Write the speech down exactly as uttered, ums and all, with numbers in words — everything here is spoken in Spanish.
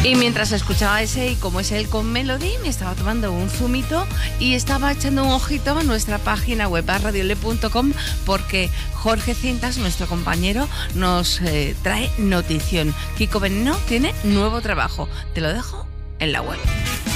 Y mientras escuchaba ese y como es él con Melody, me estaba tomando un zumito y estaba echando un ojito a nuestra página web a radiole punto com porque Jorge Cintas, nuestro compañero, nos eh, trae notición. Kiko Veneno tiene nuevo trabajo. Te lo dejo en la web.